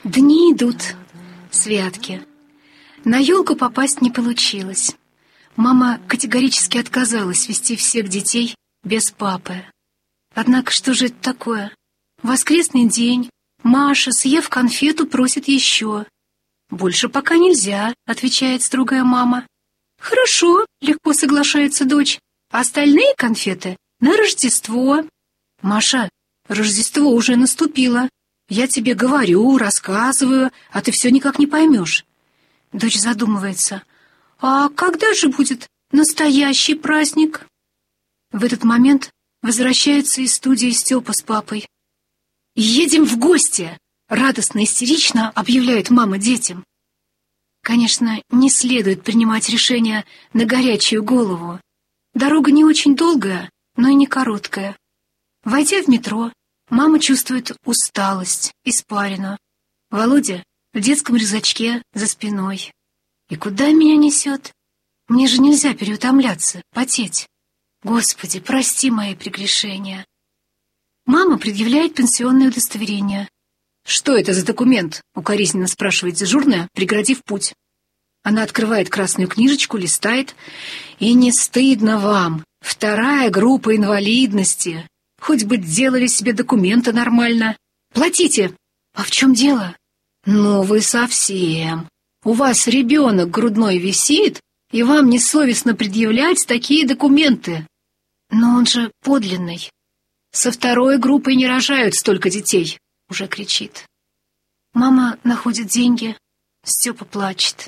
Дни идут, святки. На елку попасть не получилось. Мама категорически отказалась вести всех детей без папы. Однако что же это такое? Воскресный день. Маша, съев конфету, просит еще. «Больше пока нельзя», — отвечает строгая мама. «Хорошо», — легко соглашается дочь. «Остальные конфеты на Рождество». «Маша, Рождество уже наступило. Я тебе говорю, рассказываю, а ты все никак не поймешь». Дочь задумывается. «А когда же будет настоящий праздник?» В этот момент возвращается из студии Степа с папой. «Едем в гости!» — радостно, истерично объявляет мама детям. Конечно, не следует принимать решения на горячую голову. Дорога не очень долгая, но и не короткая. Войдя в метро, мама чувствует усталость, испарину. Володя в детском рюкзачке за спиной. И куда меня несет? Мне же нельзя переутомляться, потеть. Господи, прости мои прегрешения. Мама предъявляет пенсионное удостоверение. «Что это за документ?» — укоризненно спрашивает дежурная, преградив путь. Она открывает красную книжечку, листает. «И не стыдно вам? 2-я группа инвалидности. Хоть бы делали себе документы нормально. Платите!» «А в чем дело?» «Ну вы совсем. У вас ребенок грудной висит, и вам несовестно предъявлять такие документы». «Но он же подлинный». «Со 2-й группой не рожают столько детей», — уже кричит. Мама находит деньги, Степа плачет.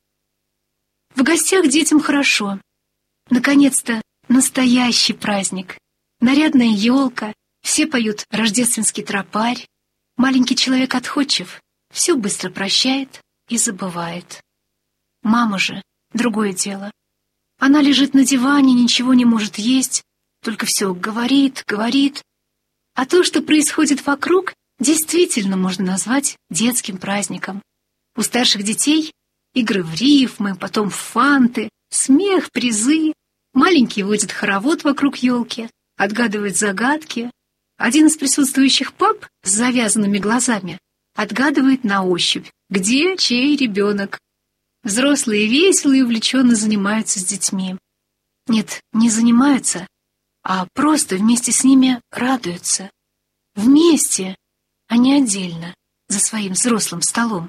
В гостях детям хорошо. Наконец-то настоящий праздник. Нарядная елка, все поют рождественский тропарь. Маленький человек отходчив, все быстро прощает и забывает. Мама же другое дело. Она лежит на диване, ничего не может есть, только все говорит, говорит. А то, что происходит вокруг, действительно можно назвать детским праздником. У старших детей игры в рифмы, потом в фанты, смех, призы. Маленький водит хоровод вокруг елки, отгадывает загадки. Один из присутствующих пап с завязанными глазами отгадывает на ощупь, где чей ребенок. Взрослые весело и увлеченно занимаются с детьми. Нет, не занимаются, а просто вместе с ними радуются. Вместе, а не отдельно, за своим взрослым столом.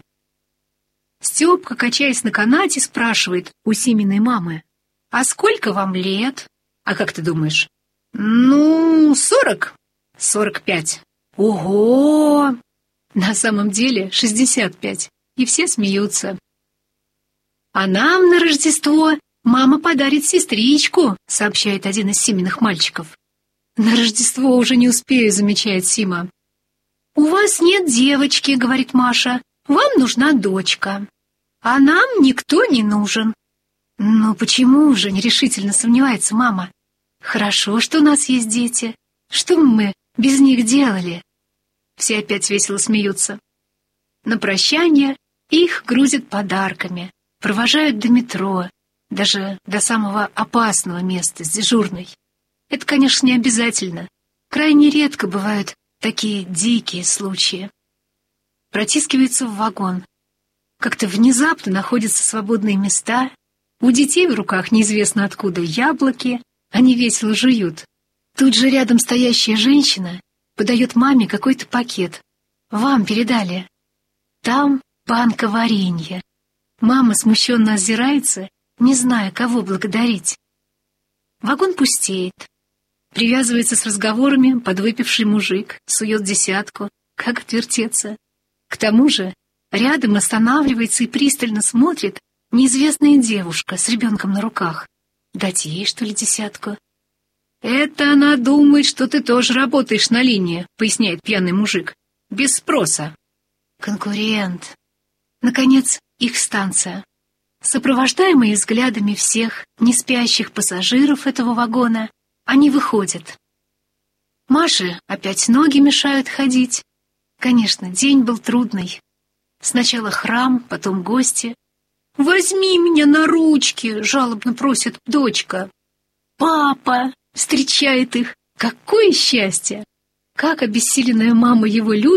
Степка, качаясь на канате, спрашивает у Симиной мамы: «А сколько вам лет?» «А как ты думаешь?» «Ну, 40. 45. Ого! На самом деле 65. И все смеются. «А нам на Рождество мама подарит сестричку», — сообщает один из Симиных мальчиков. «На Рождество уже не успею», — замечает Сима. «У вас нет девочки», — говорит Маша. «Вам нужна дочка. А нам никто не нужен». «Ну почему же?» — нерешительно сомневается мама. «Хорошо, что у нас есть дети. Что бы мы без них делали?» Все опять весело смеются. На прощание их грузят подарками, провожают до метро, даже до самого опасного места с дежурной. Это, конечно, не обязательно. Крайне редко бывают такие дикие случаи. Протискивается в вагон. Как-то внезапно находятся свободные места. У детей в руках неизвестно откуда яблоки. Они весело жуют. Тут же рядом стоящая женщина подает маме какой-то пакет. «Вам передали». Там банка варенья. Мама смущенно озирается, не зная, кого благодарить. Вагон пустеет. Привязывается с разговорами подвыпивший мужик, сует десятку. Как отвертеться? К тому же рядом останавливается и пристально смотрит неизвестная девушка с ребенком на руках. Дать ей, что ли, десятку? «Это она думает, что ты тоже работаешь на линии», — поясняет пьяный мужик. «Без спроса». Конкурент. Наконец, их станция. Сопровождаемые взглядами всех неспящих пассажиров этого вагона, они выходят. Маше опять ноги мешают ходить. Конечно, день был трудный. Сначала храм, потом гости. «Возьми меня на ручки!» — жалобно просит дочка. «Папа!» — встречает их. Какое счастье! Как обессиленная мама его любит,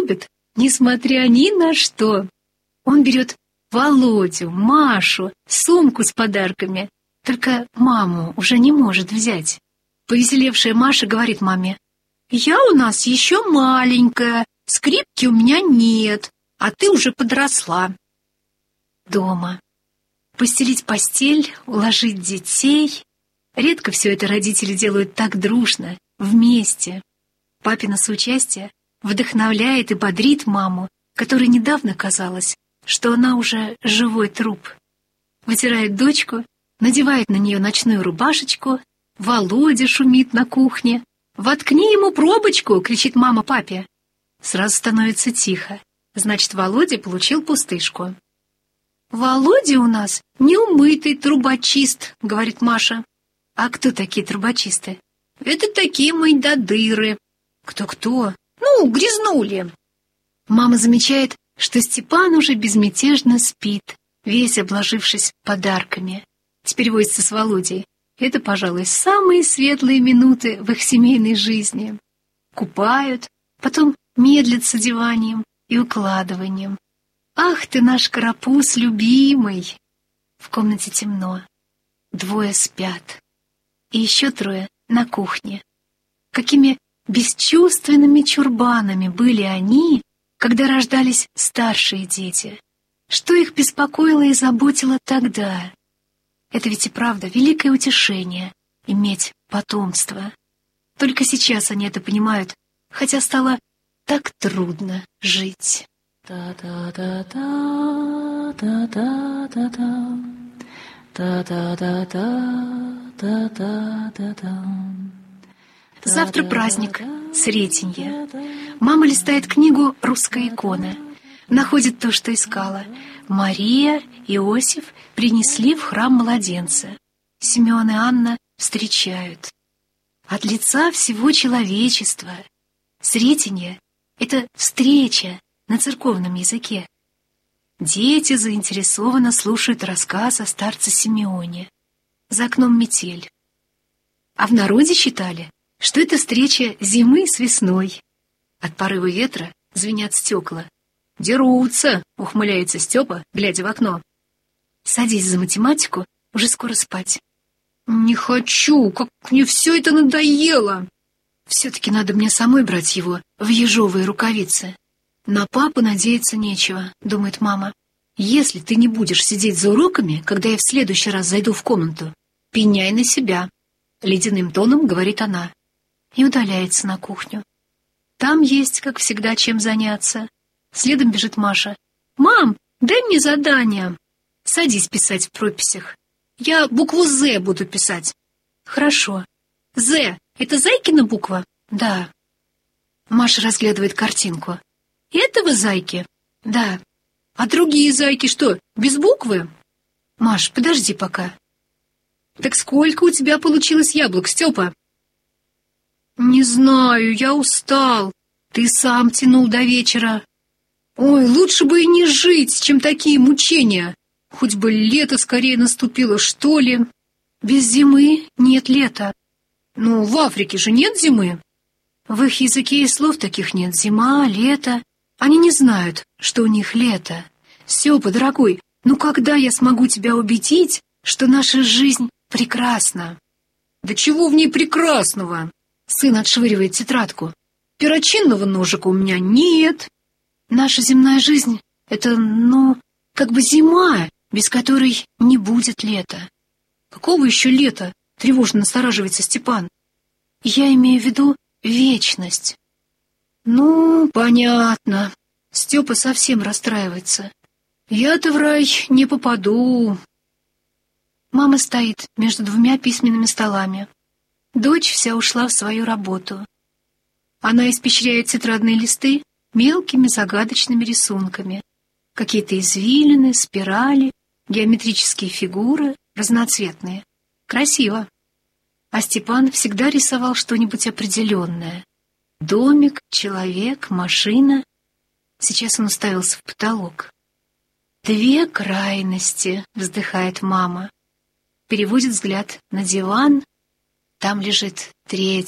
несмотря ни на что. Он берет Володю, Машу, сумку с подарками. Только маму уже не может взять. Повеселевшая Маша говорит маме: «Я у нас еще маленькая, скрипки у меня нет, а ты уже подросла». Дома. Постелить постель, уложить детей. Редко все это родители делают так дружно, вместе. Папино соучастие вдохновляет и бодрит маму, которой недавно казалось, что она уже живой труп. Вытирает дочку, надевает на нее ночную рубашечку. Володя шумит на кухне. «Воткни ему пробочку!» — кричит мама папе. Сразу становится тихо. Значит, Володя получил пустышку. «Володя у нас неумытый трубочист», — говорит Маша. «А кто такие трубочисты?» «Это такие мойдодыры». «Кто-кто?» «Ну, грязнули». Мама замечает, что Степан уже безмятежно спит, весь обложившись подарками. Теперь возится с Володей. Это, пожалуй, самые светлые минуты в их семейной жизни. Купают, потом медлят с одеванием и укладыванием. «Ах ты наш карапуз любимый!» В комнате темно. Двое спят. И еще трое на кухне. Какими бесчувственными чурбанами были они, когда рождались старшие дети. Что их беспокоило и заботило тогда? Это ведь и правда великое утешение — иметь потомство. Только сейчас они это понимают, хотя стало так трудно жить. Завтра праздник, Сретенье. Мама листает книгу «Русская икона». Находит то, что искала. Мария и Иосиф принесли в храм младенца. Симеон и Анна встречают. От лица всего человечества. Сретенье — это встреча на церковном языке. Дети заинтересованно слушают рассказ о старце Симеоне. За окном метель. А в народе считали, что это встреча зимы с весной. От порыва ветра звенят стекла. «Дерутся!» — ухмыляется Степа, глядя в окно. «Садись за математику, уже скоро спать». «Не хочу, как мне все это надоело!» «Все-таки надо мне самой брать его в ежовые рукавицы. На папу надеяться нечего», — думает мама. «Если ты не будешь сидеть за уроками, когда я в следующий раз зайду в комнату, пеняй на себя», — ледяным тоном говорит она. И удаляется на кухню. Там есть, как всегда, чем заняться. Следом бежит Маша. «Мам, дай мне задание». «Садись писать в прописях». «Я букву «З» буду писать». «Хорошо». «З» — это Зайкина буква?» «Да». Маша разглядывает картинку. «Этого зайки?» «Да». «А другие зайки что, без буквы?» «Маш, подожди пока». «Так сколько у тебя получилось яблок, Степа?» «Не знаю, я устал. Ты сам тянул до вечера». «Ой, лучше бы и не жить, чем такие мучения. Хоть бы лето скорее наступило, что ли». «Без зимы нет лета». «Ну, в Африке же нет зимы». В их языке и слов таких нет. Зима, лето. Они не знают, что у них лето. Степа, дорогой, ну когда я смогу тебя убедить, что наша жизнь прекрасна?» «Да чего в ней прекрасного?» Сын отшвыривает тетрадку. «Перочинного ножика у меня нет». Наша земная жизнь — это, как бы зима, без которой не будет лета. «Какого еще лета?» — тревожно настораживается Степан. «Я имею в виду вечность». «Ну, понятно». Степа совсем расстраивается. «Я-то в рай не попаду». Мама стоит между двумя письменными столами. Дочь вся ушла в свою работу. Она испещряет тетрадные листы мелкими загадочными рисунками. Какие-то извилины, спирали, геометрические фигуры, разноцветные. Красиво. А Степан всегда рисовал что-нибудь определенное. Домик, человек, машина. Сейчас он уставился в потолок. «Две крайности», — вздыхает мама. Переводит взгляд на диван. Там лежит третья.